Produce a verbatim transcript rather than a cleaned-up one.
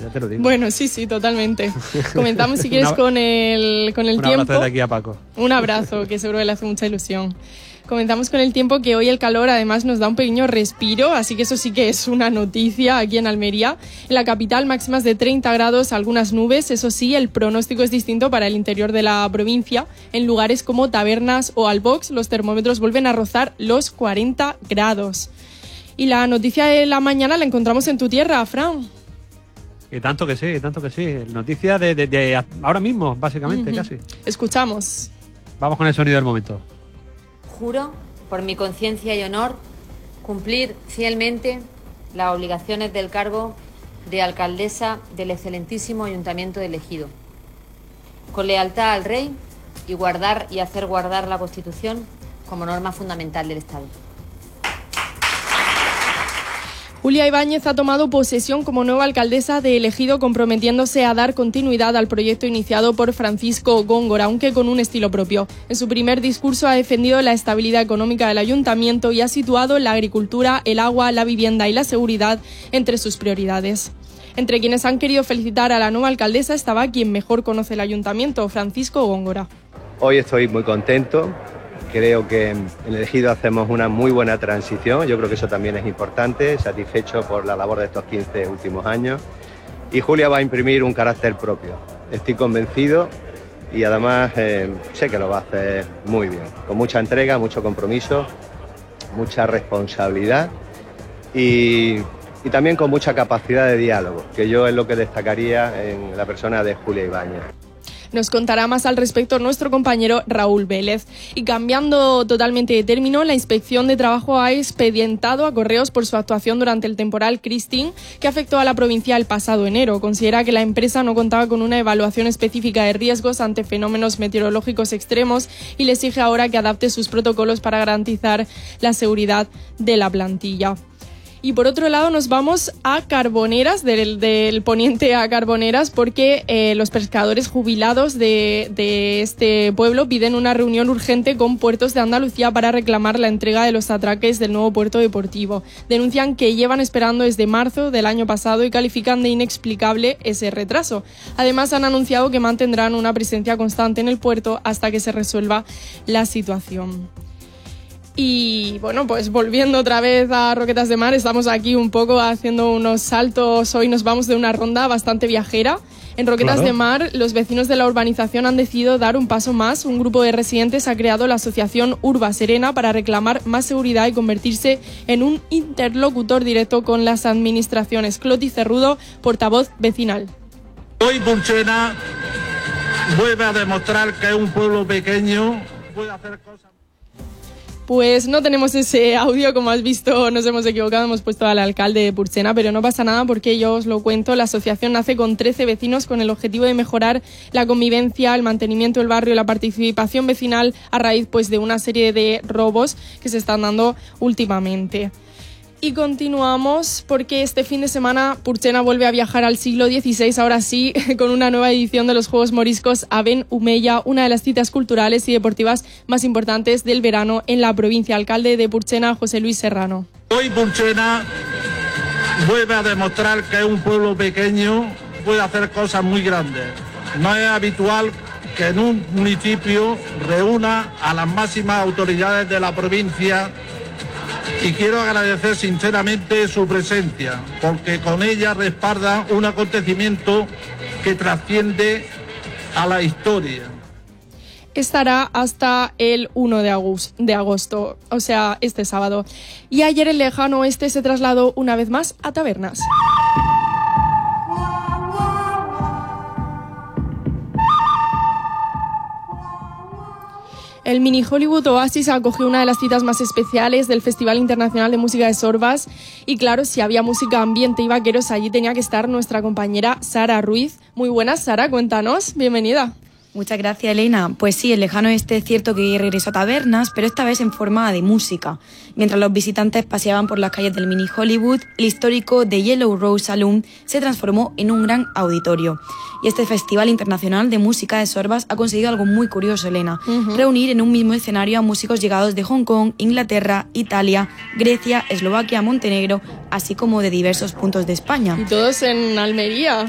ya te lo digo. Bueno, sí, sí, totalmente. Comenzamos, si quieres, Una- con el, con el Un tiempo. abrazo desde aquí a Paco. Un abrazo, que seguro que le hace mucha ilusión. Comenzamos con el tiempo, que hoy el calor además nos da un pequeño respiro, así que eso sí que es una noticia aquí en Almería. En la capital, máximas de treinta grados, algunas nubes. Eso sí, el pronóstico es distinto para el interior de la provincia. En lugares como Tabernas o Albox, los termómetros vuelven a rozar los cuarenta grados. Y la noticia de la mañana la encontramos en tu tierra, Fran. Y tanto que sí, tanto que sí. Noticia de, de, de ahora mismo, básicamente, Uh-huh. casi. Escuchamos. Vamos con el sonido del momento. Juro, por mi conciencia y honor, cumplir fielmente las obligaciones del cargo de alcaldesa del excelentísimo Ayuntamiento de Ejido, con lealtad al Rey y guardar y hacer guardar la Constitución como norma fundamental del Estado. Julia Ibáñez ha tomado posesión como nueva alcaldesa de Ejido, comprometiéndose a dar continuidad al proyecto iniciado por Francisco Góngora, aunque con un estilo propio. En su primer discurso ha defendido la estabilidad económica del ayuntamiento y ha situado la agricultura, el agua, la vivienda y la seguridad entre sus prioridades. Entre quienes han querido felicitar a la nueva alcaldesa estaba quien mejor conoce el ayuntamiento, Francisco Góngora. Hoy estoy muy contento. Creo que en el Ejido hacemos una muy buena transición, yo creo que eso también es importante, satisfecho por la labor de estos quince últimos años. Y Julia va a imprimir un carácter propio, estoy convencido y además eh, sé que lo va a hacer muy bien, con mucha entrega, mucho compromiso, mucha responsabilidad y, y también con mucha capacidad de diálogo, que yo es lo que destacaría en la persona de Julia Ibáñez. Nos contará más al respecto nuestro compañero Raúl Vélez. Y cambiando totalmente de término, la Inspección de Trabajo ha expedientado a Correos por su actuación durante el temporal Christine, que afectó a la provincia el pasado enero. Considera que la empresa no contaba con una evaluación específica de riesgos ante fenómenos meteorológicos extremos y le exige ahora que adapte sus protocolos para garantizar la seguridad de la plantilla. Y por otro lado nos vamos a Carboneras, del, del poniente a Carboneras, porque eh, los pescadores jubilados de, de este pueblo piden una reunión urgente con Puertos de Andalucía para reclamar la entrega de los atraques del nuevo puerto deportivo. Denuncian que llevan esperando desde marzo del año pasado y califican de inexplicable ese retraso. Además han anunciado que mantendrán una presencia constante en el puerto hasta que se resuelva la situación. Y bueno, pues volviendo otra vez a Roquetas de Mar, estamos aquí un poco haciendo unos saltos. Hoy nos vamos de una ronda bastante viajera. En Roquetas Claro. de Mar, los vecinos de la urbanización han decidido dar un paso más. Un grupo de residentes ha creado la asociación Urba Serena para reclamar más seguridad y convertirse en un interlocutor directo con las administraciones. Cloti Cerrudo, portavoz vecinal. Hoy Purchena vuelve a demostrar que es un pueblo pequeño, puede hacer cosas. Pues no tenemos ese audio, como has visto, nos hemos equivocado, hemos puesto al alcalde de Purchena, pero no pasa nada porque yo os lo cuento. La asociación nace con trece vecinos con el objetivo de mejorar la convivencia, el mantenimiento del barrio y la participación vecinal a raíz pues de una serie de robos que se están dando últimamente. Y continuamos porque este fin de semana Purchena vuelve a viajar al siglo dieciséis, ahora sí, con una nueva edición de los Juegos Moriscos Aben Humeya, una de las citas culturales y deportivas más importantes del verano en la provincia. Alcalde de Purchena, José Luis Serrano. Hoy Purchena vuelve a demostrar que es un pueblo pequeño, puede hacer cosas muy grandes. No es habitual que en un municipio reúna a las máximas autoridades de la provincia y quiero agradecer sinceramente su presencia, porque con ella respalda un acontecimiento que trasciende a la historia. Estará hasta el uno de agosto, o sea, este sábado. Y ayer el lejano oeste se trasladó una vez más a Tabernas. El Mini Hollywood Oasis acogió una de las citas más especiales del Festival Internacional de Música de Sorbas y claro, si había música, ambiente y vaqueros, allí tenía que estar nuestra compañera Sara Ruiz. Muy buenas, Sara, cuéntanos, bienvenida. Muchas gracias, Elena. Pues sí, el lejano este es cierto que regresó a Tabernas, pero esta vez en forma de música. Mientras los visitantes paseaban por las calles del Mini Hollywood, el histórico The Yellow Rose Saloon se transformó en un gran auditorio. Y este Festival Internacional de Música de Sorbas ha conseguido algo muy curioso, Elena. Uh-huh. Reunir en un mismo escenario a músicos llegados de Hong Kong, Inglaterra, Italia, Grecia, Eslovaquia, Montenegro, así como de diversos puntos de España. Y todos en Almería.